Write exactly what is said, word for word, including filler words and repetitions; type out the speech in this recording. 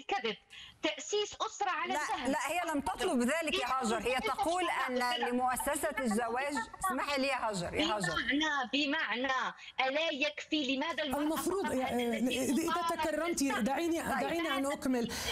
الكذب، تأسيس أسرة على لا الجهل. لا هي لم تطلب ذلك يا هاجر، هي تقول أن لمؤسسة الزواج، اسمحي لي يا هاجر يا هاجر بمعنى بمعنى ألا يكفي؟ لماذا المفروض إذا تكرمتي دعيني دعيني أن أكمل.